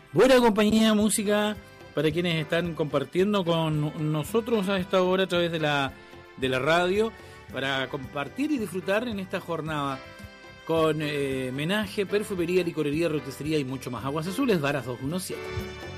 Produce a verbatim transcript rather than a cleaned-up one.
Buena compañía, música para quienes están compartiendo con nosotros a esta hora a través de la, de la radio, para compartir y disfrutar en esta jornada con eh, menaje, perfumería, licorería, roticería y mucho más. Aguas Azules, Varas dos diecisiete.